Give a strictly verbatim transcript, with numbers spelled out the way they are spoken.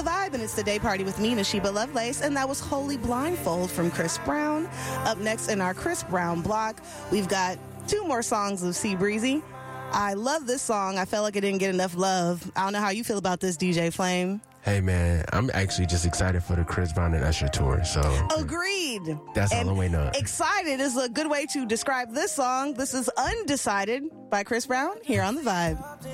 Vibe, and it's the day party with me, Nashiba Lovelace, and that was Holy Blindfold from Chris Brown. Up next in our Chris Brown block, we've got two more songs of Sea Breezy. I love this song. I felt like it didn't get enough love. I don't know how you feel about this, D J Flame. Hey, man, I'm actually just excited for the Chris Brown and Usher tour. So agreed. That's all I'm waiting on. Excited is a good way to describe this song. This is Undecided by Chris Brown here on The Vibe.